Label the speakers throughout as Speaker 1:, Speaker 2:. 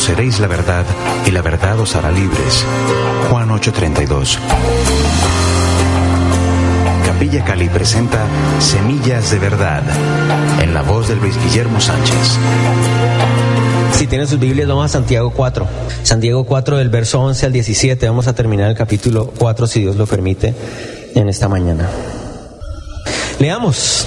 Speaker 1: conoceréis la verdad, y la verdad os hará libres. Juan 8:32. Capilla Cali presenta Semillas de Verdad, en la voz del Luis Guillermo Sánchez.
Speaker 2: Si tienen sus Biblias, vamos a Santiago 4. Santiago 4, del verso 11 al 17. Vamos a terminar el capítulo 4, si Dios lo permite, en esta mañana. Leamos.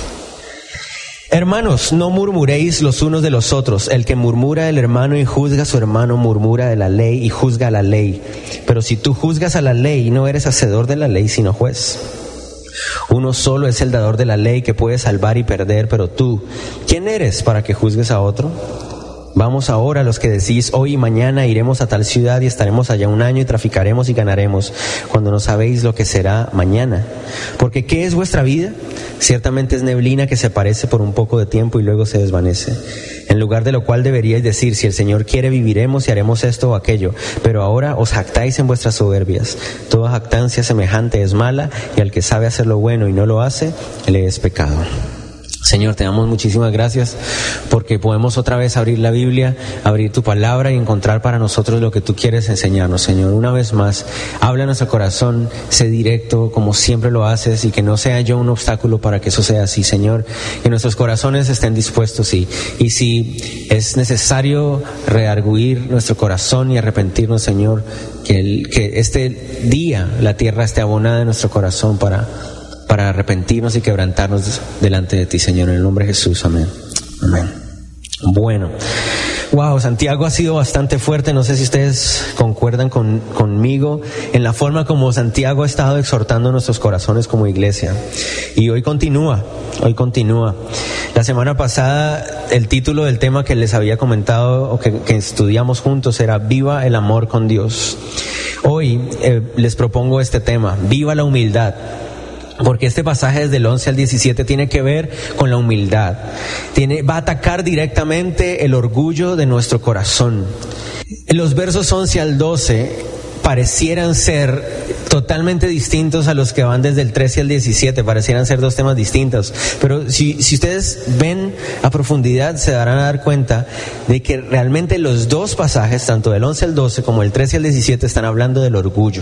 Speaker 2: Hermanos, no murmuréis los unos de los otros. El que murmura del hermano y juzga a su hermano, murmura de la ley y juzga a la ley. Pero si tú juzgas a la ley, no eres hacedor de la ley, sino juez. Uno solo es el dador de la ley, que puede salvar y perder. Pero tú, ¿quién eres para que juzgues a otro? Vamos ahora, los que decís, hoy y mañana iremos a tal ciudad y estaremos allá un año y traficaremos y ganaremos, cuando no sabéis lo que será mañana. Porque ¿qué es vuestra vida? Ciertamente es neblina que se aparece por un poco de tiempo y luego se desvanece. En lugar de lo cual deberíais decir, si el Señor quiere viviremos y haremos esto o aquello. Pero ahora os jactáis en vuestras soberbias. Toda jactancia semejante es mala, y al que sabe hacer lo bueno y no lo hace, le es pecado. Señor, te damos muchísimas gracias porque podemos otra vez abrir la Biblia, abrir tu palabra y encontrar para nosotros lo que tú quieres enseñarnos, Señor. Una vez más, habla a nuestro corazón, sé directo como siempre lo haces, y que no sea yo un obstáculo para que eso sea así, Señor. Que nuestros corazones estén dispuestos y si es necesario redarguir nuestro corazón y arrepentirnos, Señor, que este día la tierra esté abonada en nuestro corazón para arrepentirnos y quebrantarnos delante de ti, Señor, en el nombre de Jesús, amén. Amén. Bueno, wow, Santiago ha sido bastante fuerte. No sé si ustedes concuerdan conmigo en la forma como Santiago ha estado exhortando nuestros corazones como iglesia. Y hoy continúa. La semana pasada el título del tema que les había comentado o que estudiamos juntos era Viva el amor con Dios. Hoy les propongo este tema, Viva la humildad. Porque este pasaje desde el 11 al 17 tiene que ver con la humildad. Va a atacar directamente el orgullo de nuestro corazón. En los versos 11 al 12 parecieran ser totalmente distintos a los que van desde el 13 al 17, parecieran ser dos temas distintos. Pero si ustedes ven a profundidad, se darán a dar cuenta de que realmente los dos pasajes, tanto del 11 al 12 como el 13 al 17, están hablando del orgullo.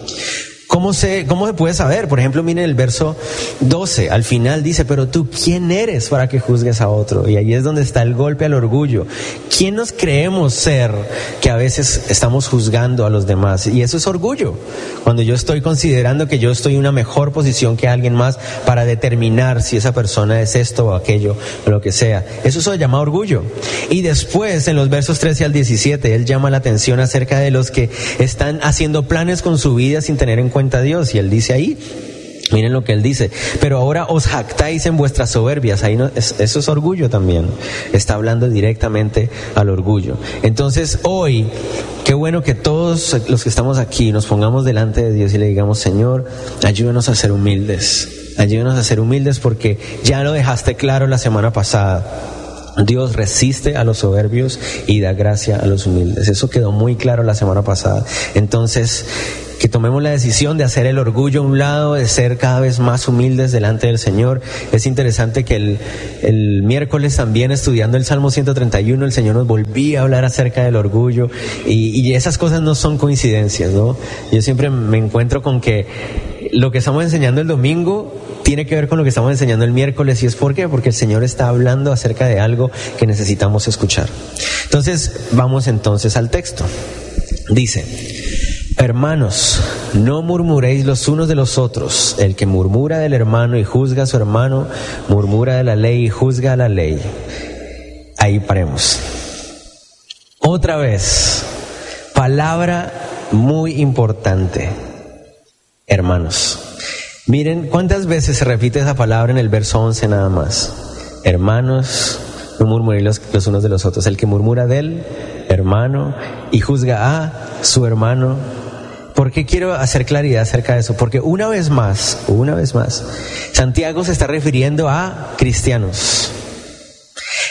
Speaker 2: ¿Cómo se puede saber? Por ejemplo, miren el verso 12, al final dice, pero tú, ¿quién eres para que juzgues a otro? Y ahí es donde está el golpe al orgullo. ¿Quién nos creemos ser que a veces estamos juzgando a los demás? Y eso es orgullo. Cuando yo estoy considerando que yo estoy en una mejor posición que alguien más para determinar si esa persona es esto o aquello o lo que sea. Eso se llama orgullo. Y después, en los versos 13 al 17, él llama la atención acerca de los que están haciendo planes con su vida sin tener en cuenta a Dios, y él dice ahí, miren lo que él dice, pero ahora os jactáis en vuestras soberbias. Ahí eso es orgullo también, está hablando directamente al orgullo. Entonces hoy, qué bueno que todos los que estamos aquí nos pongamos delante de Dios y le digamos, Señor, ayúdanos a ser humildes, porque ya lo dejaste claro la semana pasada. Dios resiste a los soberbios y da gracia a los humildes. Eso quedó muy claro la semana pasada. Entonces, que tomemos la decisión de hacer el orgullo a un lado, de ser cada vez más humildes delante del Señor. Es interesante que el miércoles también, estudiando el Salmo 131, el Señor nos volvía a hablar acerca del orgullo, y esas cosas no son coincidencias, ¿no? Yo siempre me encuentro con que lo que estamos enseñando el domingo tiene que ver con lo que estamos enseñando el miércoles. ¿Y es por qué? Porque el Señor está hablando acerca de algo que necesitamos escuchar. Entonces, vamos entonces al texto. Dice, hermanos, no murmuréis los unos de los otros. El que murmura del hermano y juzga a su hermano, murmura de la ley y juzga a la ley. Ahí paremos. Otra vez, palabra muy importante. Hermanos. Miren cuántas veces se repite esa palabra en el verso 11 nada más. Hermanos, no murmuréis los unos de los otros. El que murmura del hermano y juzga a su hermano. ¿Por qué quiero hacer claridad acerca de eso? Porque una vez más, Santiago se está refiriendo a cristianos.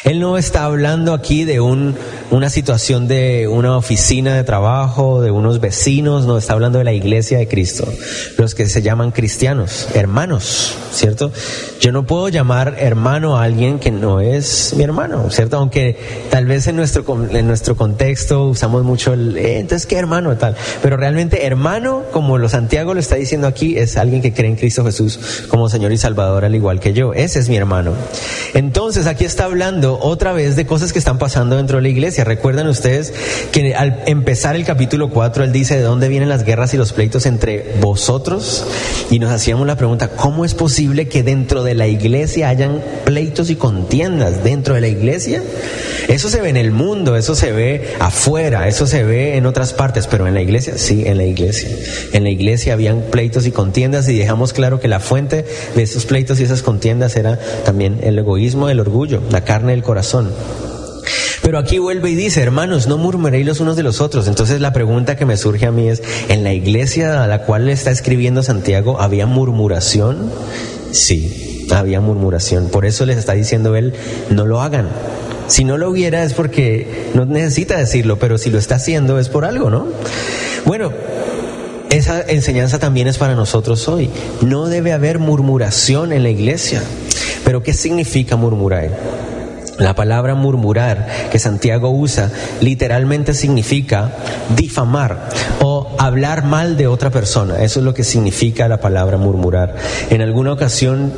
Speaker 2: Él no está hablando aquí de una situación de una oficina de trabajo, de unos vecinos, no, está hablando de la iglesia de Cristo, los que se llaman cristianos, hermanos, ¿cierto? Yo no puedo llamar hermano a alguien que no es mi hermano, ¿cierto? Aunque tal vez en nuestro contexto usamos mucho entonces, ¿qué hermano? Tal. Pero realmente hermano, como Santiago lo está diciendo aquí, es alguien que cree en Cristo Jesús como Señor y Salvador, al igual que yo. Ese es mi hermano. Entonces, aquí está hablando otra vez de cosas que están pasando dentro de la iglesia. Recuerdan ustedes que al empezar el capítulo 4, él dice, ¿de dónde vienen las guerras y los pleitos entre vosotros? Y nos hacíamos la pregunta, ¿cómo es posible que dentro de la iglesia hayan pleitos y contiendas dentro de la iglesia? Eso se ve en el mundo, eso se ve afuera, eso se ve en otras partes, pero en la iglesia, sí, en la iglesia. En la iglesia habían pleitos y contiendas, y dejamos claro que la fuente de esos pleitos y esas contiendas era también el egoísmo, el orgullo, la carne del corazón. Pero aquí vuelve y dice, hermanos, no murmuréis los unos de los otros. Entonces la pregunta que me surge a mí es, ¿en la iglesia a la cual le está escribiendo Santiago había murmuración? Sí, había murmuración. Por eso les está diciendo él, no lo hagan. Si no lo hubiera es porque no necesita decirlo, pero si lo está haciendo es por algo, ¿no? Bueno, esa enseñanza también es para nosotros hoy. No debe haber murmuración en la iglesia. ¿Pero qué significa murmurar? La palabra murmurar que Santiago usa literalmente significa difamar o hablar mal de otra persona. Eso es lo que significa la palabra murmurar. En alguna ocasión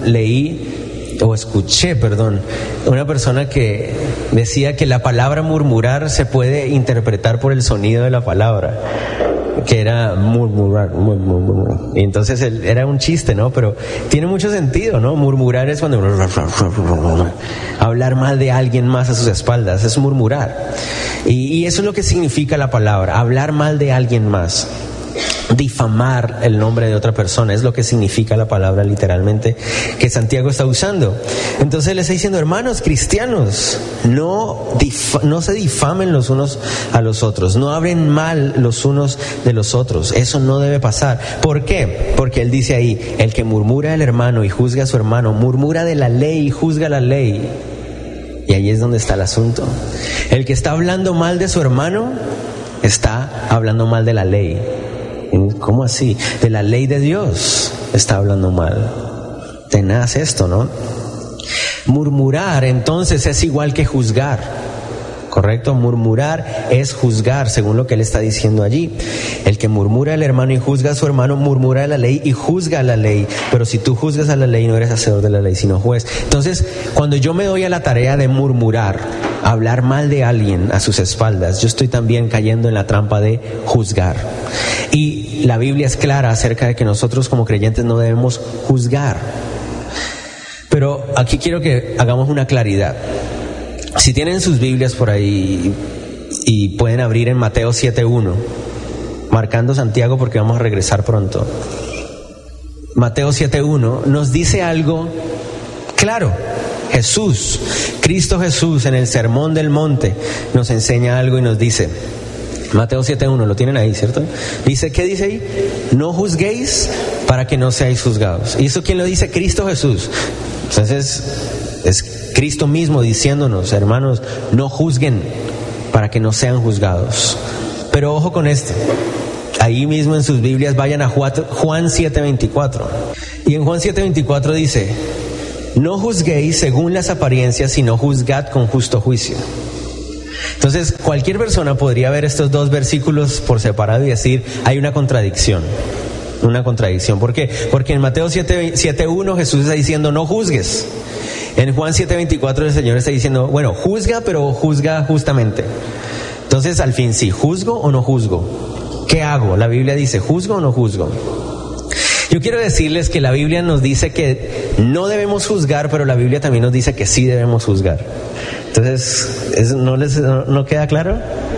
Speaker 2: escuché, una persona que decía que la palabra murmurar se puede interpretar por el sonido de la palabra, que era murmurar. Y entonces era un chiste, ¿no? Pero tiene mucho sentido, ¿no? Murmurar es cuando hablar mal de alguien más a sus espaldas, es murmurar. Y eso es lo que significa la palabra, hablar mal de alguien más. Difamar el nombre de otra persona es lo que significa la palabra literalmente que Santiago está usando. Entonces le está diciendo, hermanos cristianos, no se difamen los unos a los otros, no hablen mal los unos de los otros. Eso no debe pasar. ¿Por qué? Porque él dice ahí, el que murmura del hermano y juzga a su hermano, murmura de la ley y juzga la ley. Y ahí es donde está el asunto. El que está hablando mal de su hermano está hablando mal de la ley. ¿Cómo así? De la ley de Dios está hablando mal. Tenaz esto, ¿no? Murmurar entonces es igual que juzgar, ¿correcto? Murmurar es juzgar, según lo que él está diciendo allí. El que murmura al hermano y juzga a su hermano, murmura a la ley y juzga a la ley. Pero si tú juzgas a la ley, no eres hacedor de la ley, sino juez. Entonces, cuando yo me doy a la tarea de murmurar, hablar mal de alguien a sus espaldas, yo estoy también cayendo en la trampa de juzgar. Y la Biblia es clara acerca de que nosotros como creyentes no debemos juzgar. Pero aquí quiero que hagamos una claridad. Si tienen sus Biblias por ahí y pueden abrir en Mateo 7:1, marcando Santiago porque vamos a regresar pronto. Mateo 7:1 nos dice algo claro. Cristo Jesús en el Sermón del Monte nos enseña algo y nos dice, Mateo 7:1, lo tienen ahí, ¿cierto? Dice, ¿qué dice ahí? No juzguéis para que no seáis juzgados. ¿Y eso quién lo dice? Cristo Jesús. Entonces es Cristo mismo diciéndonos, hermanos, no juzguen para que no sean juzgados. Pero ojo con esto, ahí mismo en sus Biblias vayan a Juan 7:24. Y en Juan 7:24 dice, no juzguéis según las apariencias, sino juzgad con justo juicio. Entonces, cualquier persona podría ver estos dos versículos por separado y decir, hay una contradicción. ¿Por qué? Porque en Mateo 7:1 Jesús está diciendo, no juzgues. En Juan 7:24 el Señor está diciendo, bueno, juzga, pero juzga justamente. Entonces, al fin, ¿sí juzgo o no juzgo? ¿Qué hago? La Biblia dice, ¿juzgo o no juzgo? Yo quiero decirles que la Biblia nos dice que no debemos juzgar, pero la Biblia también nos dice que sí debemos juzgar. Entonces, ¿no queda claro?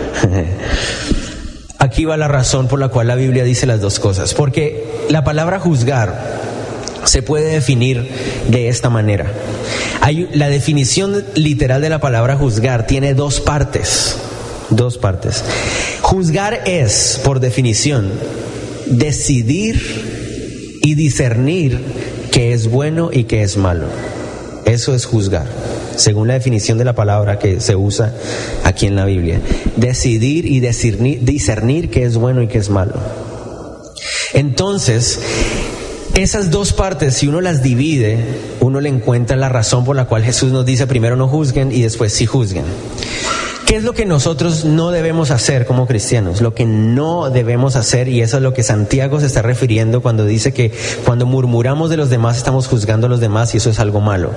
Speaker 2: Aquí va la razón por la cual la Biblia dice las dos cosas. Porque la palabra juzgar se puede definir de esta manera. La definición literal de la palabra juzgar tiene dos partes. Juzgar es, por definición, decidir y discernir qué es bueno y qué es malo. Eso es juzgar, según la definición de la palabra que se usa aquí en la Biblia. Decidir y discernir qué es bueno y qué es malo. Entonces, esas dos partes, si uno las divide, uno le encuentra la razón por la cual Jesús nos dice primero no juzguen y después sí juzguen. ¿Qué es lo que nosotros no debemos hacer como cristianos? Lo que no debemos hacer, y eso es lo que Santiago se está refiriendo cuando dice que cuando murmuramos de los demás estamos juzgando a los demás y eso es algo malo.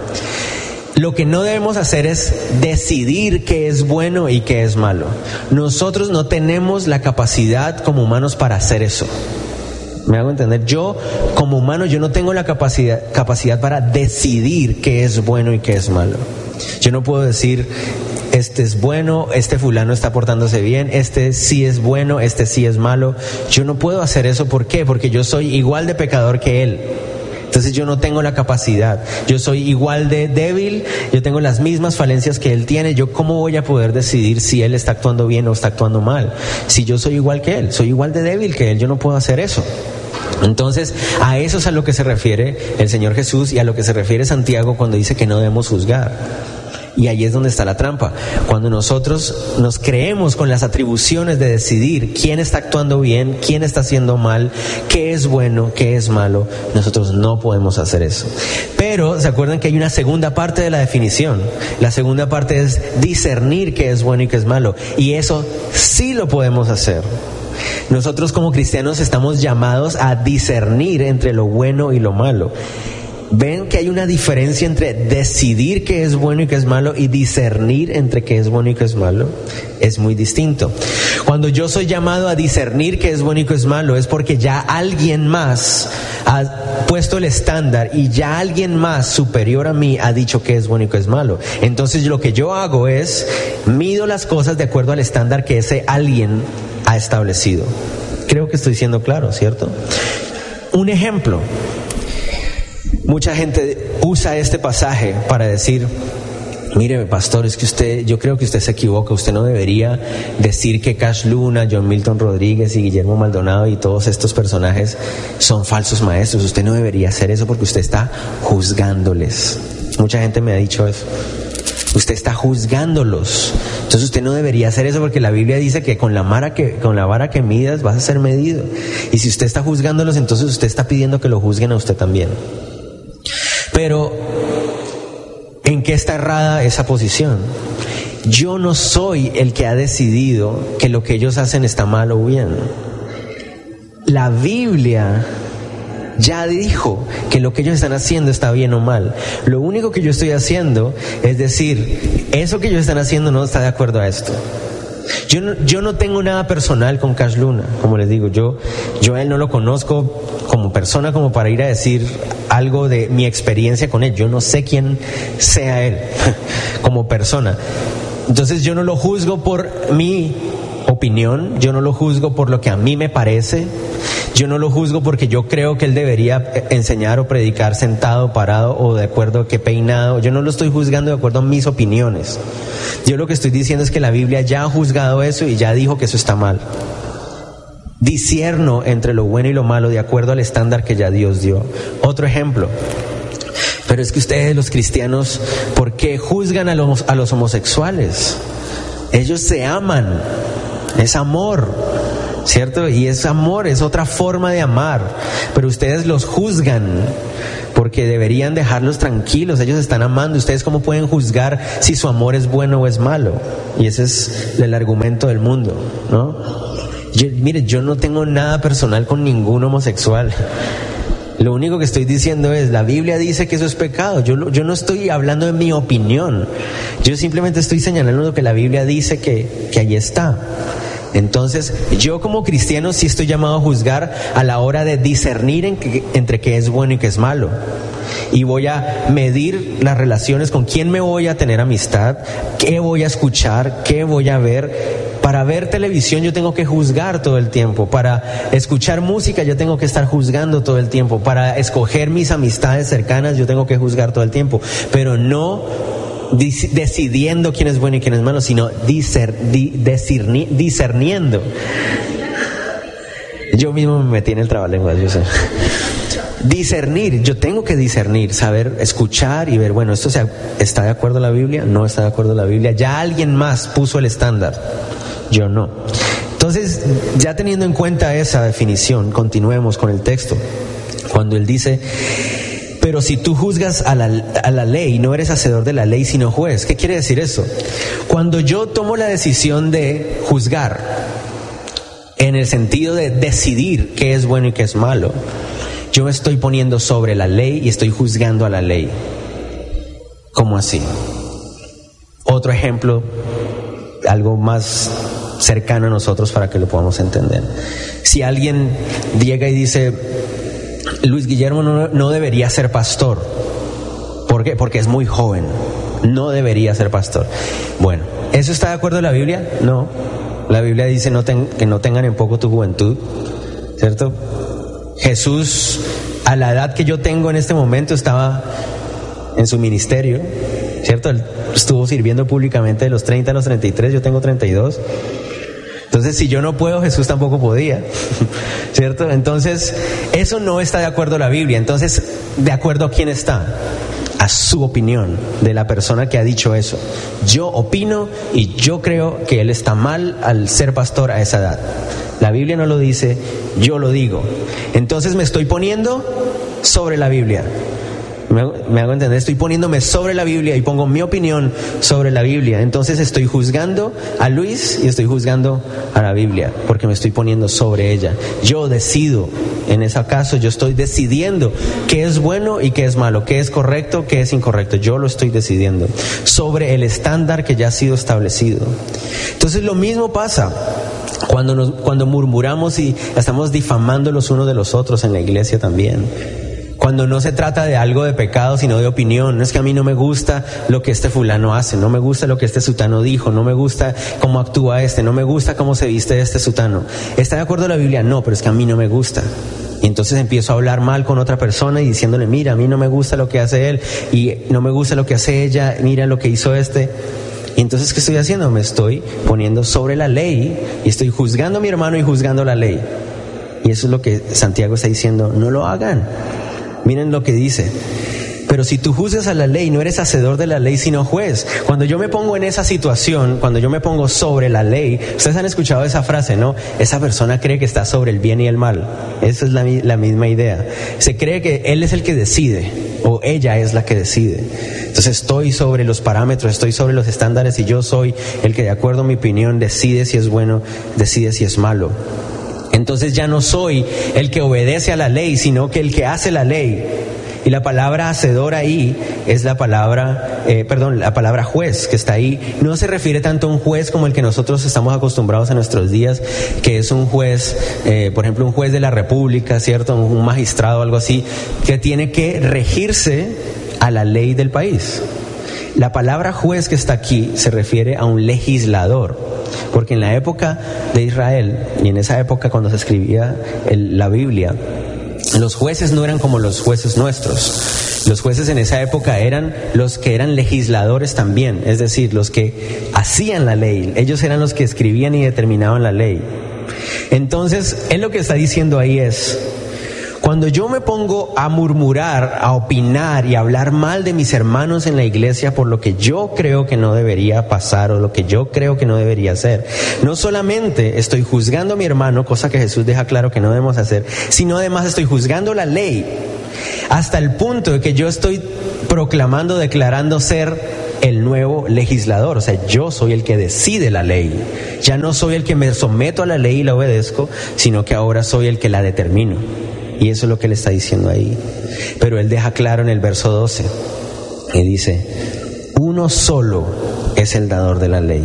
Speaker 2: Lo que no debemos hacer es decidir qué es bueno y qué es malo. Nosotros no tenemos la capacidad como humanos para hacer eso. ¿Me hago entender? Yo, como humano, yo no tengo la capacidad para decidir qué es bueno y qué es malo. Yo no puedo decir, este es bueno, este fulano está portándose bien, este sí es bueno, este sí es malo. Yo no puedo hacer eso. ¿Por qué? Porque yo soy igual de pecador que él. Entonces yo no tengo la capacidad. Yo soy igual de débil, yo tengo las mismas falencias que él tiene. ¿Yo cómo voy a poder decidir si él está actuando bien o está actuando mal? Si yo soy igual que él, soy igual de débil que él, yo no puedo hacer eso. Entonces, a eso es a lo que se refiere el Señor Jesús y a lo que se refiere Santiago cuando dice que no debemos juzgar. Y ahí es donde está la trampa. Cuando nosotros nos creemos con las atribuciones de decidir quién está actuando bien, quién está haciendo mal, qué es bueno, qué es malo, nosotros no podemos hacer eso. Pero, ¿se acuerdan que hay una segunda parte de la definición? La segunda parte es discernir qué es bueno y qué es malo. Y eso sí lo podemos hacer. Nosotros como cristianos estamos llamados a discernir entre lo bueno y lo malo. ¿Ven que hay una diferencia entre decidir qué es bueno y qué es malo y discernir entre qué es bueno y qué es malo? Es muy distinto. Cuando yo soy llamado a discernir qué es bueno y qué es malo, es porque ya alguien más ha puesto el estándar y ya alguien más superior a mí ha dicho qué es bueno y qué es malo. Entonces lo que yo hago es mido las cosas de acuerdo al estándar que ese alguien ha establecido. Creo que estoy siendo claro, ¿cierto? Un ejemplo. Mucha gente usa este pasaje para decir, mire, pastor, es que yo creo que usted se equivoca. Usted no debería decir que Cash Luna, John Milton Rodríguez y Guillermo Maldonado y todos estos personajes son falsos maestros. Usted no debería hacer eso porque usted está juzgándoles. Mucha gente me ha dicho eso. Usted está juzgándolos. Entonces usted no debería hacer eso porque la Biblia dice que con la vara que midas vas a ser medido. Y si usted está juzgándolos, entonces usted está pidiendo que lo juzguen a usted también. Pero, ¿en qué está errada esa posición? Yo no soy el que ha decidido que lo que ellos hacen está mal o bien. La Biblia ya dijo que lo que ellos están haciendo está bien o mal. Lo único que yo estoy haciendo es decir, eso que ellos están haciendo no está de acuerdo a esto. Yo no tengo nada personal con Cash Luna, como les digo, yo a él no lo conozco como persona como para ir a decir algo de mi experiencia con él. Yo no sé quién sea él como persona. Entonces yo no lo juzgo por mi opinión, yo no lo juzgo por lo que a mí me parece, yo no lo juzgo porque yo creo que él debería enseñar o predicar sentado, parado o de acuerdo a qué peinado. Yo no lo estoy juzgando de acuerdo a mis opiniones. Yo lo que estoy diciendo es que la Biblia ya ha juzgado eso y ya dijo que eso está mal. Discierno entre lo bueno y lo malo de acuerdo al estándar que ya Dios dio. Otro ejemplo. Pero es que ustedes los cristianos, ¿por qué juzgan a los homosexuales? Ellos se aman, es amor, ¿cierto? Y es amor, es otra forma de amar, pero ustedes los juzgan porque deberían dejarlos tranquilos. Ellos están amando. ¿Ustedes cómo pueden juzgar si su amor es bueno o es malo? Y ese es el argumento del mundo, ¿no? Mire, yo no tengo nada personal con ningún homosexual. Lo único que estoy diciendo es, la Biblia dice que eso es pecado. Yo no estoy hablando de mi opinión. Yo simplemente estoy señalando lo que la Biblia dice que allí está. Entonces, yo como cristiano sí estoy llamado a juzgar a la hora de discernir entre qué es bueno y qué es malo. Y voy a medir las relaciones, con quién me voy a tener amistad, qué voy a escuchar, qué voy a ver. Para ver televisión yo tengo que juzgar todo el tiempo. Para escuchar música yo tengo que estar juzgando todo el tiempo. Para escoger mis amistades cercanas yo tengo que juzgar todo el tiempo. Pero no decidiendo quién es bueno y quién es malo, sino discerniendo. Yo mismo me metí en el trabalenguas, yo sé. Discernir, yo tengo que discernir, saber escuchar y ver, bueno, esto está de acuerdo a la Biblia, no está de acuerdo a la Biblia, ya alguien más puso el estándar, yo no. Entonces, ya teniendo en cuenta esa definición, continuemos con el texto. Cuando él dice, pero si tú juzgas a la ley, no eres hacedor de la ley, sino juez. ¿Qué quiere decir eso? Cuando yo tomo la decisión de juzgar, en el sentido de decidir qué es bueno y qué es malo, yo me estoy poniendo sobre la ley y estoy juzgando a la ley. ¿Cómo así? Otro ejemplo, algo más cercano a nosotros para que lo podamos entender. Si alguien llega y dice, Luis Guillermo no debería ser pastor. ¿Por qué? Porque es muy joven. No debería ser pastor. Bueno, ¿eso está de acuerdo en la Biblia? No. La Biblia dice que no tengan en poco tu juventud, ¿cierto? Jesús, a la edad que yo tengo en este momento, estaba en su ministerio, ¿cierto? Él estuvo sirviendo públicamente de los 30 a los 33, yo tengo 32. Entonces, si yo no puedo, Jesús tampoco podía, ¿cierto? Entonces, eso no está de acuerdo a la Biblia. Entonces, ¿de acuerdo a quién está? A su opinión de la persona que ha dicho eso. Yo opino y yo creo que él está mal al ser pastor a esa edad. La Biblia no lo dice, yo lo digo. Entonces me estoy poniendo sobre la Biblia. Me hago entender, estoy poniéndome sobre la Biblia y pongo mi opinión sobre la Biblia. Entonces estoy juzgando a Luis y estoy juzgando a la Biblia porque me estoy poniendo sobre ella. Yo decido, en ese caso yo estoy decidiendo qué es bueno y qué es malo, qué es correcto, qué es incorrecto. Yo lo estoy decidiendo sobre el estándar que ya ha sido establecido. Entonces lo mismo pasa cuando murmuramos y estamos difamando los unos de los otros en la iglesia también. Cuando no se trata de algo de pecado, sino de opinión. No es que a mí no me gusta lo que este fulano hace, no me gusta lo que este sutano dijo, no me gusta cómo actúa no me gusta cómo se viste este sutano. ¿Está de acuerdo a la Biblia? No, pero es que a mí no me gusta. Y entonces empiezo a hablar mal con otra persona y diciéndole, mira, a mí no me gusta lo que hace él y no me gusta lo que hace ella, mira lo que hizo este. Y entonces, ¿qué estoy haciendo? Me estoy poniendo sobre la ley y estoy juzgando a mi hermano y juzgando la ley. Y eso es lo que Santiago está diciendo, no lo hagan. Miren lo que dice. Pero si tú juzgas a la ley, no eres hacedor de la ley, sino juez. Cuando yo me pongo en esa situación, cuando yo me pongo sobre la ley, ustedes han escuchado esa frase, ¿no? Esa persona cree que está sobre el bien y el mal. Esa es la misma idea. Se cree que él es el que decide, o ella es la que decide. Entonces estoy sobre los parámetros, estoy sobre los estándares y yo soy el que de acuerdo a mi opinión decide si es bueno, decide si es malo. Entonces ya no soy el que obedece a la ley, sino que el que hace la ley. Y la palabra hacedor ahí es la palabra juez que está ahí. No se refiere tanto a un juez como el que nosotros estamos acostumbrados en nuestros días, que es un juez, por ejemplo, un juez de la República, ¿cierto? Un magistrado o algo así, que tiene que regirse a la ley del país. La palabra juez que está aquí se refiere a un legislador. Porque en la época de Israel, y en esa época cuando se escribía la Biblia, los jueces no eran como los jueces nuestros. Los jueces en esa época eran los que eran legisladores también, es decir, los que hacían la ley. Ellos eran los que escribían y determinaban la ley. Entonces, él lo que está diciendo ahí es, cuando yo me pongo a murmurar, a opinar y a hablar mal de mis hermanos en la iglesia por lo que yo creo que no debería pasar o lo que yo creo que no debería hacer, no solamente estoy juzgando a mi hermano, cosa que Jesús deja claro que no debemos hacer, sino además estoy juzgando la ley hasta el punto de que yo estoy proclamando, declarando ser el nuevo legislador. O sea, yo soy el que decide la ley. Ya no soy el que me someto a la ley y la obedezco, sino que ahora soy el que la determino. Y eso es lo que él está diciendo ahí. Pero él deja claro en el verso 12 y dice, uno solo es el dador de la ley.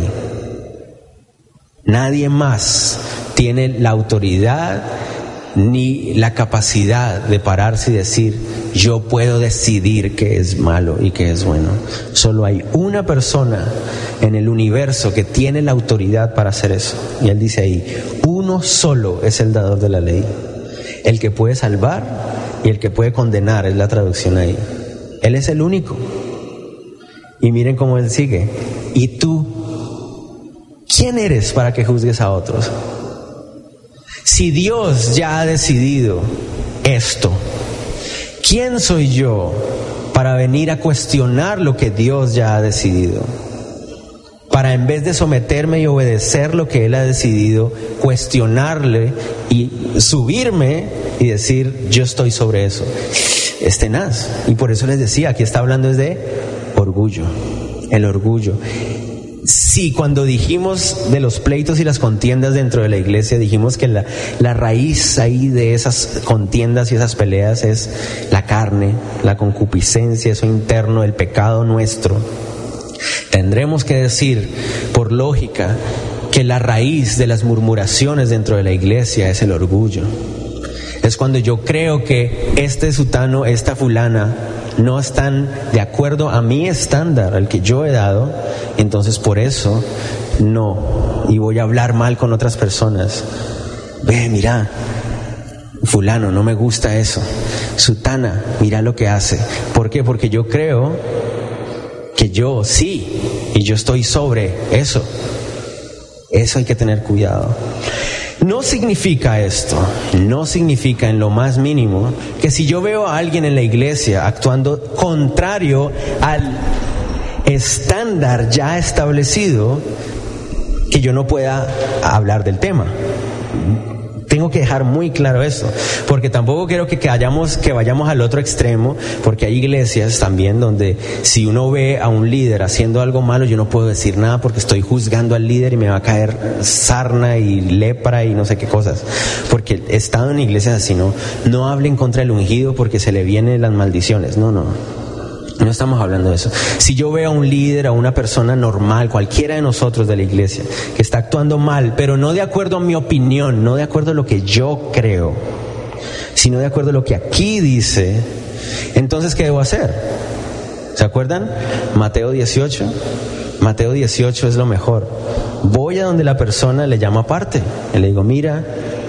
Speaker 2: Nadie más tiene la autoridad ni la capacidad de pararse y decir, yo puedo decidir qué es malo y qué es bueno. Solo hay una persona en el universo que tiene la autoridad para hacer eso. Y él dice ahí, uno solo es el dador de la ley. El que puede salvar y el que puede condenar, es la traducción ahí. Él es el único. Y miren cómo él sigue. ¿Y tú? ¿Quién eres para que juzgues a otros? Si Dios ya ha decidido esto, ¿quién soy yo para venir a cuestionar lo que Dios ya ha decidido? Para en vez de someterme y obedecer lo que Él ha decidido, cuestionarle y subirme y decir, yo estoy sobre eso. Es tenaz. Y por eso les decía, aquí está hablando es de orgullo, el orgullo. Sí, cuando dijimos de los pleitos y las contiendas dentro de la iglesia, dijimos que la raíz ahí de esas contiendas y esas peleas es la carne, la concupiscencia, eso interno, el pecado nuestro. Tendremos que decir, por lógica, que la raíz de las murmuraciones dentro de la iglesia es el orgullo. Es cuando yo creo que este sutano, esta fulana, no están de acuerdo a mi estándar, al que yo he dado, entonces por eso no, y voy a hablar mal con otras personas. Ve, mira, fulano, no me gusta eso. Sutana, mira lo que hace. ¿Por qué? Porque yo creo que yo sí, y yo estoy sobre eso. Eso hay que tener cuidado. No significa esto, no significa en lo más mínimo que si yo veo a alguien en la iglesia actuando contrario al estándar ya establecido, que yo no pueda hablar del tema. Tengo que dejar muy claro eso, porque tampoco quiero que vayamos al otro extremo, porque hay iglesias también donde si uno ve a un líder haciendo algo malo, yo no puedo decir nada porque estoy juzgando al líder y me va a caer sarna y lepra y no sé qué cosas, porque he estado en iglesias así, no hablen contra el ungido porque se le vienen las maldiciones, no estamos hablando de eso. Si yo veo a un líder, a una persona normal, cualquiera de nosotros de la iglesia, que está actuando mal, pero no de acuerdo a mi opinión, no de acuerdo a lo que yo creo, sino de acuerdo a lo que aquí dice, entonces ¿qué debo hacer? ¿Se acuerdan? Mateo 18. Mateo 18 es lo mejor. Voy a donde la persona le llama aparte y le digo, mira,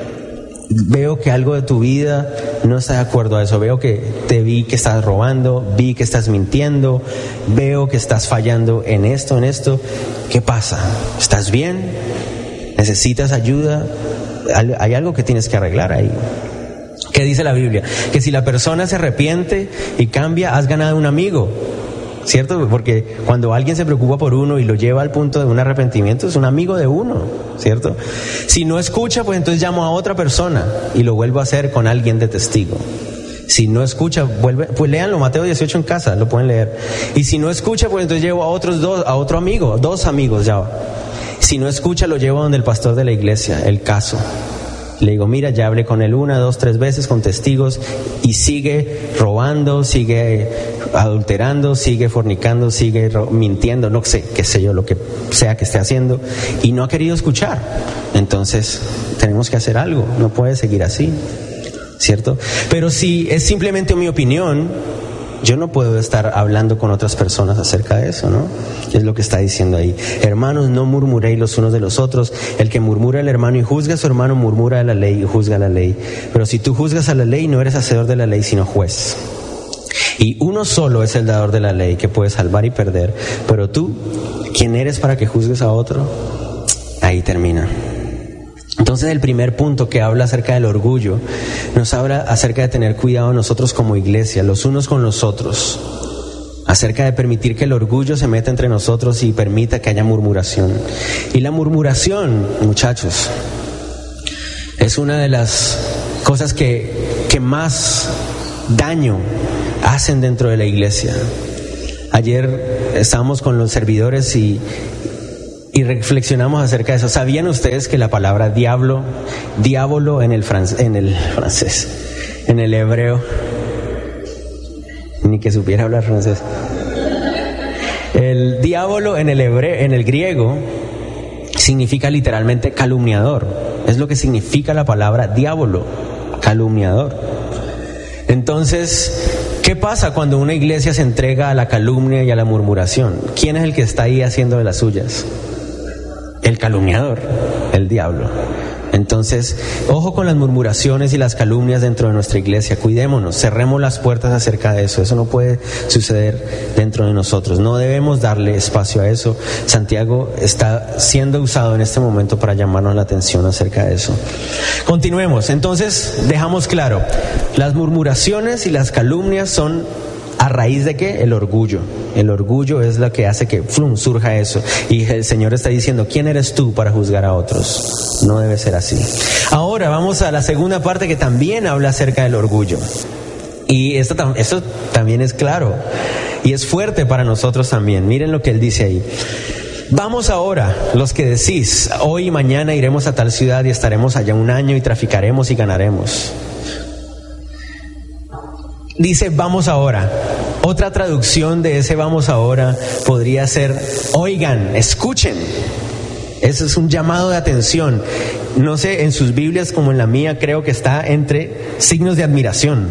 Speaker 2: veo que algo de tu vida no está de acuerdo a eso, veo que te vi que estás robando, vi que estás mintiendo, veo que estás fallando en esto, ¿qué pasa? ¿Estás bien? ¿Necesitas ayuda? Hay algo que tienes que arreglar ahí. ¿Qué dice la Biblia? Que si la persona se arrepiente y cambia, has ganado un amigo, ¿cierto? Porque cuando alguien se preocupa por uno y lo lleva al punto de un arrepentimiento, es un amigo de uno, ¿cierto? Si no escucha, pues entonces llamo a otra persona y lo vuelvo a hacer con alguien de testigo. Si no escucha, pues léanlo, Mateo 18 en casa, lo pueden leer. Y si no escucha, pues entonces llevo a otro amigo, 2 amigos ya. Si no escucha, lo llevo donde el pastor de la iglesia, el caso. Le digo, mira, ya hablé con él 1, 2, 3 veces con testigos y sigue robando, sigue adulterando, sigue fornicando, sigue mintiendo, no sé, qué sé yo, lo que sea que esté haciendo, y no ha querido escuchar. Entonces tenemos que hacer algo, no puede seguir así, ¿cierto? Pero si es simplemente mi opinión, yo no puedo estar hablando con otras personas acerca de eso, ¿no? Es lo que está diciendo ahí. Hermanos, no murmuréis los unos de los otros. El que murmura al hermano y juzga a su hermano, murmura de la ley y juzga la ley. Pero si tú juzgas a la ley, no eres hacedor de la ley, sino juez. Y uno solo es el dador de la ley, que puede salvar y perder. Pero tú, ¿quién eres para que juzgues a otro? Ahí termina. Entonces el primer punto que habla acerca del orgullo nos habla acerca de tener cuidado nosotros como iglesia, los unos con los otros, acerca de permitir que el orgullo se meta entre nosotros y permita que haya murmuración. Y la murmuración, muchachos, es una de las cosas que más daño hacen dentro de la iglesia. Ayer estábamos con los servidores y reflexionamos acerca de eso. ¿Sabían ustedes que la palabra diablo en el hebreo, ni que supiera hablar francés, el diablo en el griego significa literalmente calumniador? Es lo que significa la palabra diablo, calumniador. Entonces, ¿qué pasa cuando una iglesia se entrega a la calumnia y a la murmuración? ¿Quién es el que está ahí haciendo de las suyas? El calumniador, el diablo. Entonces, ojo con las murmuraciones y las calumnias dentro de nuestra iglesia. Cuidémonos, cerremos las puertas acerca de eso. Eso no puede suceder dentro de nosotros. No debemos darle espacio a eso. Santiago está siendo usado en este momento para llamarnos la atención acerca de eso. Continuemos. Entonces, dejamos claro, las murmuraciones y las calumnias son ¿a raíz de qué? El orgullo. El orgullo es lo que hace que surja eso. Y el Señor está diciendo, ¿quién eres tú para juzgar a otros? No debe ser así. Ahora vamos a la segunda parte que también habla acerca del orgullo. Y esto también es claro. Y es fuerte para nosotros también. Miren lo que él dice ahí. Vamos ahora, los que decís, hoy y mañana iremos a tal ciudad y estaremos allá un año y traficaremos y ganaremos. Dice, vamos ahora. Otra traducción de ese vamos ahora podría ser, oigan, escuchen. Eso es un llamado de atención. No sé, en sus Biblias como en la mía creo que está entre signos de admiración.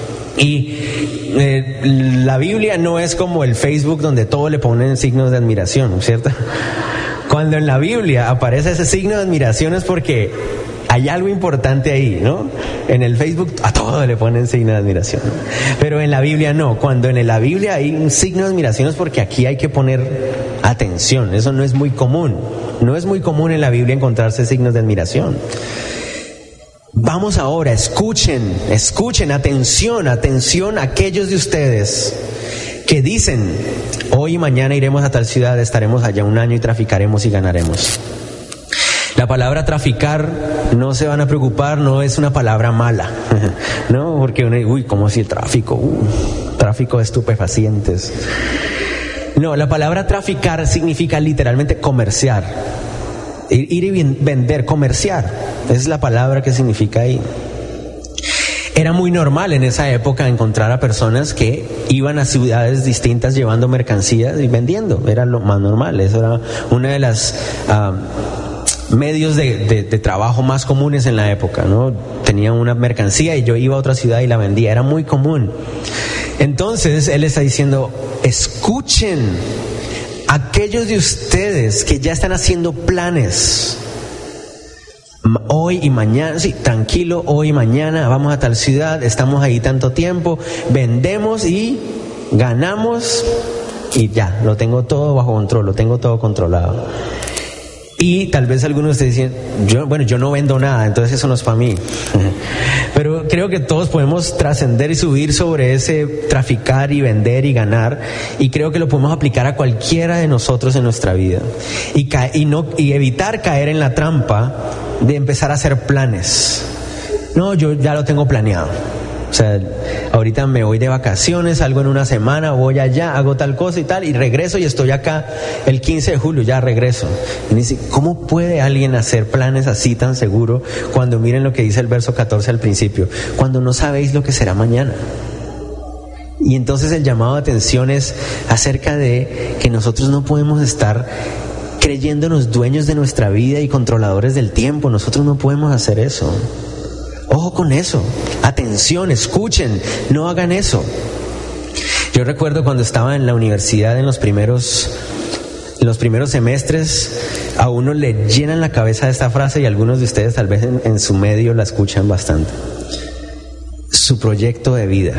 Speaker 2: Y la Biblia no es como el Facebook donde todo le ponen signos de admiración, ¿cierto? Cuando en la Biblia aparece ese signo de admiración es porque hay algo importante ahí, ¿no? En el Facebook a todo le ponen signo de admiración, ¿no? Pero en la Biblia no. Cuando en la Biblia hay un signo de admiración es porque aquí hay que poner atención. Eso no es muy común. No es muy común en la Biblia encontrarse signos de admiración. Vamos ahora, escuchen, atención a aquellos de ustedes que dicen, hoy y mañana iremos a tal ciudad, estaremos allá un año y traficaremos y ganaremos. La palabra traficar, no se van a preocupar, no es una palabra mala, ¿no? Porque ¿cómo si el tráfico? Tráfico de estupefacientes. No, la palabra traficar significa literalmente comerciar. Ir y vender, comerciar. Esa es la palabra que significa ahí. Era muy normal en esa época encontrar a personas que iban a ciudades distintas llevando mercancías y vendiendo. Era lo más normal. Eso era una de las medios de trabajo más comunes en la época, ¿no? Tenía una mercancía y yo iba a otra ciudad y la vendía. Era muy común. Entonces él está diciendo, escuchen aquellos de ustedes que ya están haciendo planes. Hoy y mañana, sí, tranquilo, hoy y mañana vamos a tal ciudad, estamos ahí tanto tiempo, vendemos y ganamos y ya, lo tengo todo bajo control, lo tengo todo controlado. Y tal vez algunos de ustedes dicen, yo no vendo nada, entonces eso no es para mí. Pero creo que todos podemos trascender y subir sobre ese traficar y vender y ganar, y creo que lo podemos aplicar a cualquiera de nosotros en nuestra vida. Y evitar caer en la trampa de empezar a hacer planes. No, yo ya lo tengo planeado. O sea, ahorita me voy de vacaciones, salgo en una semana, voy allá, hago tal cosa y tal, y regreso y estoy acá el 15 de julio, ya regreso. Y dice, ¿cómo puede alguien hacer planes así tan seguro cuando miren lo que dice el verso 14 al principio? Cuando no sabéis lo que será mañana. Y entonces el llamado de atención es acerca de que nosotros no podemos estar creyéndonos dueños de nuestra vida y controladores del tiempo. Nosotros no podemos hacer eso. Ojo con eso, atención, escuchen, no hagan eso. Yo recuerdo cuando estaba en la universidad en los primeros semestres, a uno le llenan la cabeza de esta frase y algunos de ustedes tal vez en su medio la escuchan bastante. Su proyecto de vida.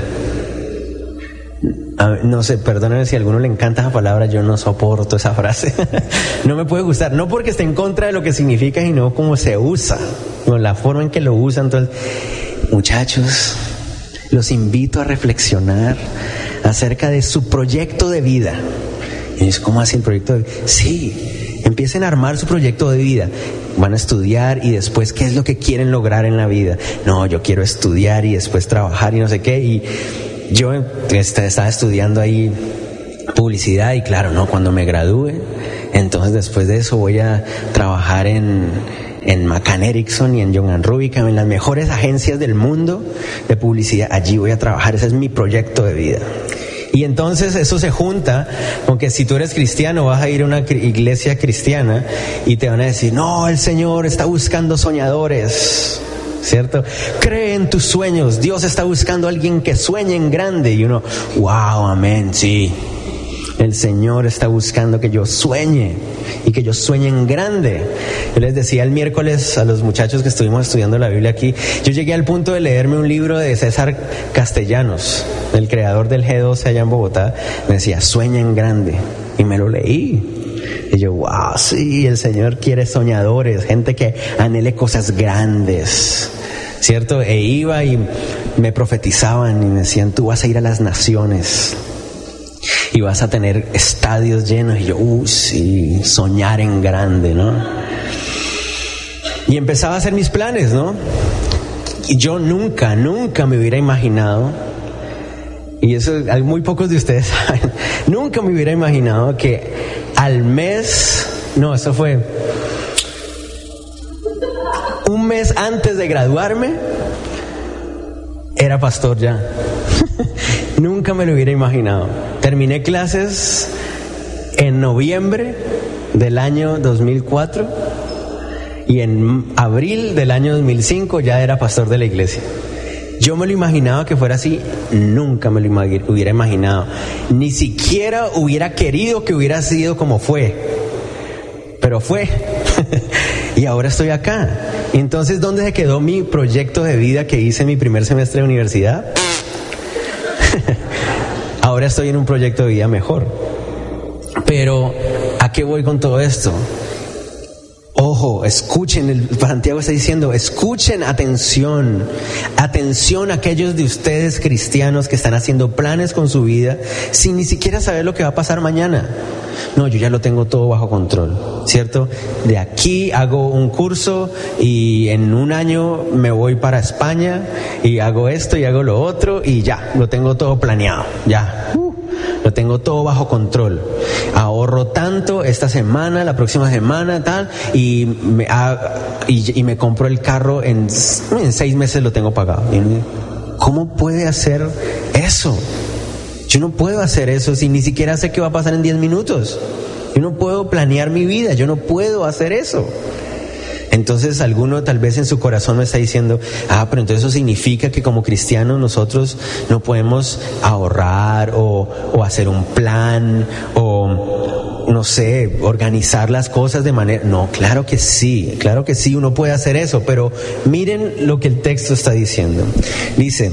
Speaker 2: No sé, perdónenme si a alguno le encanta esa palabra, yo no soporto esa frase. No me puede gustar, no porque esté en contra de lo que significa, sino cómo se usa, con la forma en que lo usan. Entonces, muchachos, los invito a reflexionar acerca de su proyecto de vida. Y es, ¿cómo hace el proyecto de vida? Sí, empiecen a armar su proyecto de vida. Van a estudiar y después, ¿qué es lo que quieren lograr en la vida? No, yo quiero estudiar y después trabajar y no sé qué. Y yo estaba estudiando ahí publicidad y claro, no, cuando me gradúe, entonces después de eso voy a trabajar en McCann Erickson y en John & Rubicam, en las mejores agencias del mundo de publicidad. Allí voy a trabajar, ese es mi proyecto de vida. Y entonces eso se junta con que si tú eres cristiano vas a ir a una iglesia cristiana y te van a decir, no, el Señor está buscando soñadores, ¿cierto? Cree en tus sueños, Dios está buscando a alguien que sueñe en grande. Y uno, wow, amén, sí. El Señor está buscando que yo sueñe y que yo sueñe en grande. Yo les decía el miércoles a los muchachos que estuvimos estudiando la Biblia aquí, yo llegué al punto de leerme un libro de César Castellanos, el creador del G12 allá en Bogotá. Me decía, sueña en grande. Y me lo leí. Y yo, wow, sí, el Señor quiere soñadores, gente que anhele cosas grandes, ¿cierto? E iba y me profetizaban y me decían, tú vas a ir a las naciones y vas a tener estadios llenos. Y yo, sí, soñar en grande, ¿no? Y empezaba a hacer mis planes, ¿no? Y yo nunca me hubiera imaginado, y eso muy pocos de ustedes saben, nunca me hubiera imaginado que al mes, no, eso fue un mes antes de graduarme, era pastor ya. Nunca me lo hubiera imaginado. Terminé clases en noviembre del año 2004 y en abril del año 2005 ya era pastor de la iglesia. Yo me lo imaginaba que fuera así, nunca me lo hubiera imaginado. Ni siquiera hubiera querido que hubiera sido como fue, pero fue. Y ahora estoy acá. Entonces, ¿dónde se quedó mi proyecto de vida que hice en mi primer semestre de universidad? Ahora estoy en un proyecto de vida mejor. Pero, ¿a qué voy con todo esto? Ojo, escuchen, Santiago está diciendo, escuchen, atención a aquellos de ustedes cristianos que están haciendo planes con su vida sin ni siquiera saber lo que va a pasar mañana. No, yo ya lo tengo todo bajo control, ¿cierto? De aquí hago un curso y en un año me voy para España y hago esto y hago lo otro y ya, lo tengo todo planeado, ya. Lo tengo todo bajo control. Ahorro tanto esta semana, la próxima semana, tal, y me compro el carro en 6 meses lo tengo pagado. ¿Cómo puede hacer eso? Yo no puedo hacer eso si ni siquiera sé qué va a pasar en 10 minutos. Yo no puedo planear mi vida, yo no puedo hacer eso. Entonces alguno tal vez en su corazón me está diciendo, pero entonces eso significa que como cristianos nosotros no podemos ahorrar o hacer un plan o no sé, organizar las cosas de manera... No, claro que sí, uno puede hacer eso, pero miren lo que el texto está diciendo. Dice,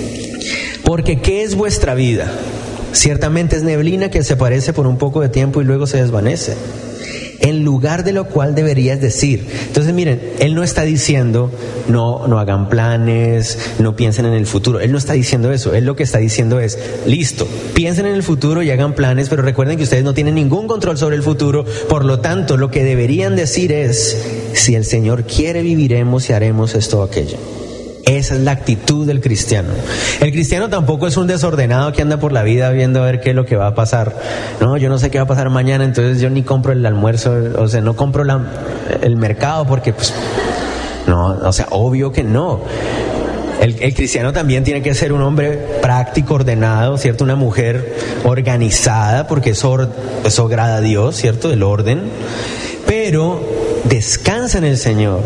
Speaker 2: porque ¿qué es vuestra vida? Ciertamente es neblina que se aparece por un poco de tiempo y luego se desvanece. En lugar de lo cual deberías decir. Entonces miren, él no está diciendo no hagan planes, no piensen en el futuro. Él no está diciendo eso. Él lo que está diciendo es, listo, piensen en el futuro y hagan planes, pero recuerden que ustedes no tienen ningún control sobre el futuro. Por lo tanto, lo que deberían decir es, si el Señor quiere, viviremos y haremos esto o aquello. Esa es la actitud del cristiano. El cristiano tampoco es un desordenado que anda por la vida viendo a ver qué es lo que va a pasar. No, yo no sé qué va a pasar mañana, entonces yo ni compro el almuerzo, o sea, no compro el mercado porque, pues, no, o sea, obvio que no. El cristiano también tiene que ser un hombre práctico, ordenado, ¿cierto? Una mujer organizada, porque eso agrada a Dios, ¿cierto? El orden. Pero descansa en el Señor.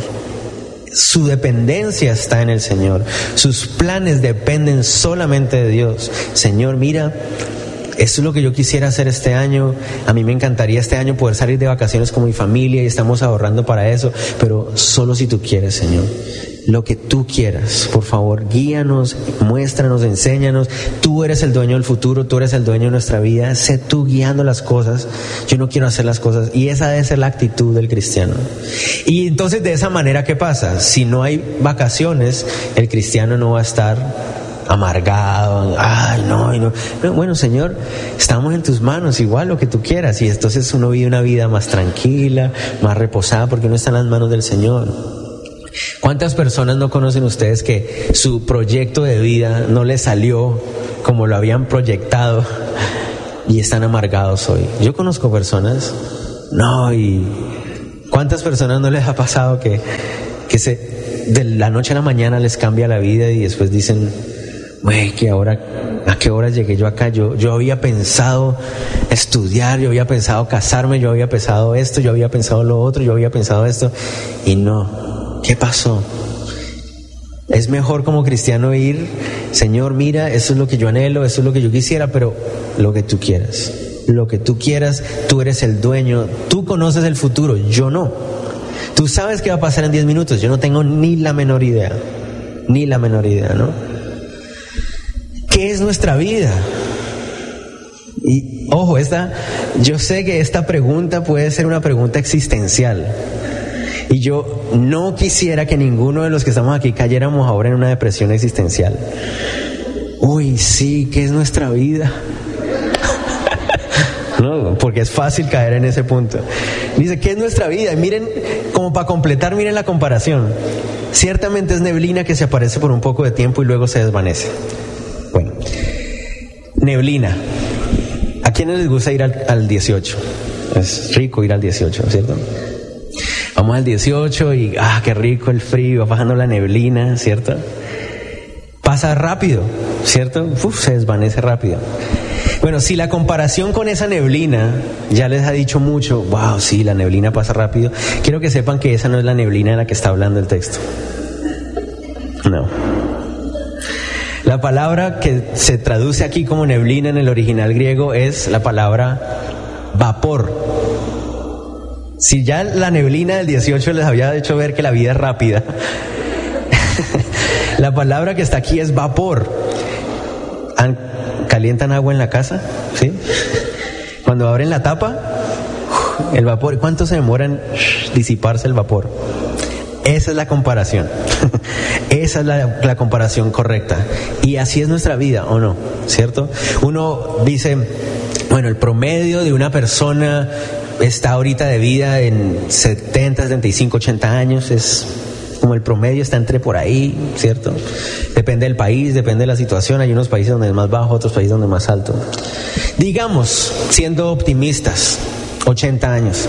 Speaker 2: Su dependencia está en el Señor. Sus planes dependen solamente de Dios. Señor, mira, esto es lo que yo quisiera hacer este año. A mí me encantaría este año poder salir de vacaciones con mi familia y estamos ahorrando para eso, pero solo si tú quieres, Señor. Lo que tú quieras, por favor, guíanos, muéstranos, enséñanos. Tú eres el dueño del futuro, tú eres el dueño de nuestra vida. Sé tú guiando las cosas. Yo no quiero hacer las cosas. Y esa debe ser la actitud del cristiano. Y entonces, de esa manera, ¿qué pasa? Si no hay vacaciones, el cristiano no va a estar amargado. No. Bueno, Señor, estamos en tus manos, igual lo que tú quieras. Y entonces uno vive una vida más tranquila, más reposada, porque uno está en las manos del Señor. ¿Cuántas personas no conocen ustedes que su proyecto de vida no les salió como lo habían proyectado y están amargados hoy? Yo conozco personas, y ¿cuántas personas no les ha pasado que de la noche a la mañana les cambia la vida y después dicen, que ahora, ¿a qué hora llegué yo acá? Yo había pensado estudiar, yo había pensado casarme, yo había pensado esto, yo había pensado lo otro, yo había pensado esto, y no. ¿Qué pasó? Es mejor como cristiano ir, Señor, mira, eso es lo que yo anhelo, eso es lo que yo quisiera, pero lo que tú quieras. lo que tú quieras, tú eres el dueño, tú conoces el futuro, yo no. Tú sabes qué va a pasar en 10 minutos, yo no tengo ni la menor idea, ¿no? ¿Qué es nuestra vida? Y ojo, yo sé que esta pregunta puede ser una pregunta existencial. Y yo no quisiera que ninguno de los que estamos aquí cayéramos ahora en una depresión existencial. Uy, sí, ¿qué es nuestra vida? No, porque es fácil caer en ese punto. Dice, ¿qué es nuestra vida? Y miren, como para completar, miren la comparación. Ciertamente es neblina que se aparece por un poco de tiempo y luego se desvanece. Bueno, neblina. ¿A quiénes les gusta ir al 18? Es rico ir al 18, ¿cierto? Vamos al 18 y qué rico el frío, va bajando la neblina, ¿cierto? Pasa rápido, ¿cierto? Se desvanece rápido. Bueno, si la comparación con esa neblina ya les ha dicho mucho, wow, sí, la neblina pasa rápido, quiero que sepan que esa no es la neblina de la que está hablando el texto. No. La palabra que se traduce aquí como neblina en el original griego es la palabra vapor. Si ya la neblina del 18 les había hecho ver que la vida es rápida, la palabra que está aquí es vapor. ¿Calientan agua en la casa? ¿Sí? Cuando abren la tapa, el vapor, ¿cuánto se demora en disiparse el vapor? Esa es la comparación. Esa es la comparación correcta. Y así es nuestra vida, ¿o no? ¿Cierto? Uno dice, bueno, el promedio de una persona está ahorita de vida en 70, 75, 80 años, es como el promedio está entre por ahí, ¿cierto? Depende del país, depende de la situación, hay unos países donde es más bajo, otros países donde es más alto. Digamos, siendo optimistas, 80 años.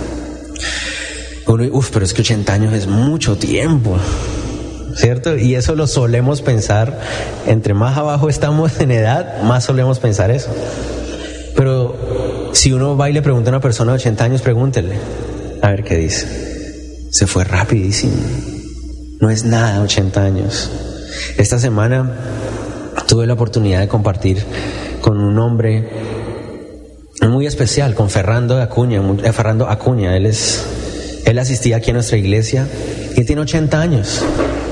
Speaker 2: Uno, pero es que 80 años es mucho tiempo, ¿cierto? Y eso lo solemos pensar, entre más abajo estamos en edad, más solemos pensar eso. Pero si uno va y le pregunta a una persona de 80 años, pregúntele, a ver qué dice. Se fue rapidísimo. No es nada 80 años. Esta semana tuve la oportunidad de compartir con un hombre muy especial, con Fernando Acuña. Él asistía aquí a nuestra iglesia y tiene 80 años.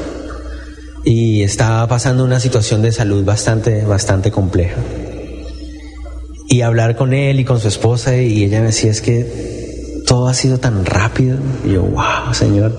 Speaker 2: Y está pasando una situación de salud bastante compleja. Y hablar con él y con su esposa, y ella me decía, es que todo ha sido tan rápido. Y yo, wow, Señor,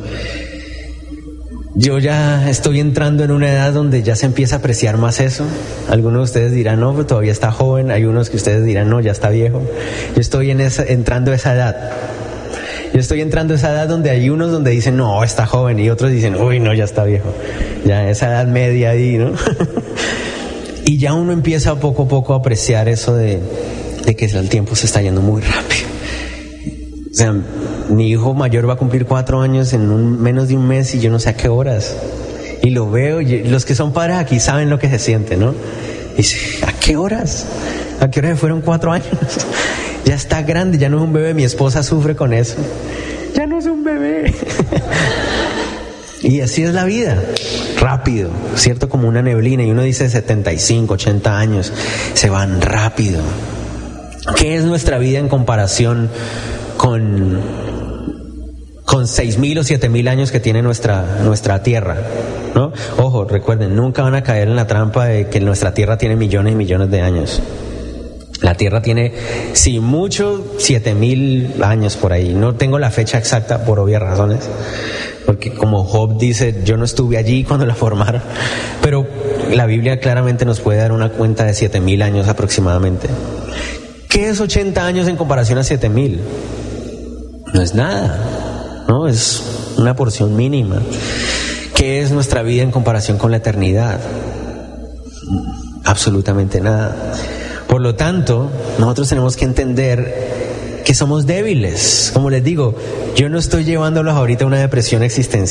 Speaker 2: yo ya estoy entrando en una edad donde ya se empieza a apreciar más eso. Algunos de ustedes dirán, no, pero todavía está joven. Hay unos que ustedes dirán, no, ya está viejo. Yo estoy entrando a esa edad. Yo estoy entrando a esa edad donde hay unos donde dicen, no, está joven, y otros dicen, uy, no, ya está viejo. Ya esa edad media ahí, ¿no? Y ya uno empieza poco a poco a apreciar eso de que el tiempo se está yendo muy rápido. O sea, mi hijo mayor va a cumplir 4 años en menos de un mes y yo no sé a qué horas. Y lo veo, y los que son padres aquí saben lo que se siente, ¿no? Y dice, ¿a qué horas? ¿A qué horas se fueron 4 años? Ya está grande, ya no es un bebé. Mi esposa sufre con eso. Ya no es un bebé. Y así es la vida, rápido, ¿cierto? Como una neblina. Y uno dice 75, 80 años, se van rápido. ¿Qué es nuestra vida en comparación con 6,000 o 7,000 años que tiene nuestra tierra, ¿no? Ojo, recuerden, nunca van a caer en la trampa de que nuestra tierra tiene millones y millones de años. La tierra tiene, si mucho, 7,000 años por ahí. No tengo la fecha exacta por obvias razones, porque como Job dice, yo no estuve allí cuando la formaron, pero la Biblia claramente nos puede dar una cuenta de 7,000 años aproximadamente. ¿Qué es 80 años en comparación a 7,000? No es nada, ¿no? Es una porción mínima. ¿Qué es nuestra vida en comparación con la eternidad? Absolutamente nada. Por lo tanto, nosotros tenemos que entender que somos débiles. Como les digo, yo no estoy llevándolos ahorita a una depresión existencial.